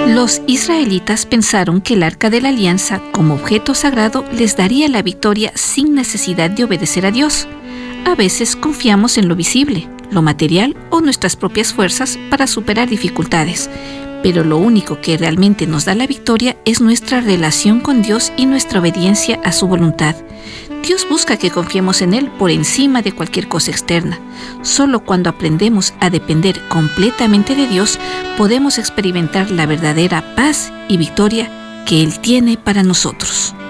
Los israelitas pensaron que el Arca de la Alianza, como objeto sagrado, les daría la victoria sin necesidad de obedecer a Dios. A veces confiamos en lo visible, lo material o nuestras propias fuerzas para superar dificultades, pero lo único que realmente nos da la victoria es nuestra relación con Dios y nuestra obediencia a su voluntad. Dios busca que confiemos en Él por encima de cualquier cosa externa. Solo cuando aprendemos a depender completamente de Dios, podemos experimentar la verdadera paz y victoria que Él tiene para nosotros.